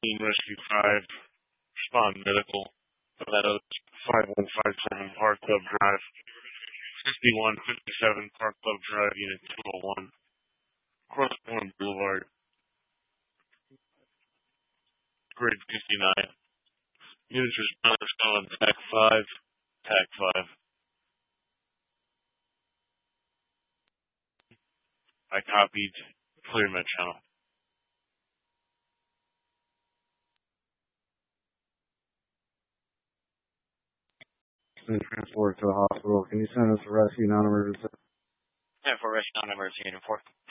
Team Rescue 5, Respond Medical, Meadows, 5157 Park Club Drive, 5157 Park Club Drive, Unit 201, Crosspoint Boulevard, Grid 59. Units responders still on TAC 5, TAC 5. I copied. Clear my channel. Been transported to the hospital. Can you send us a rescue non-emergency? Yeah, for rescue non-emergency uniform.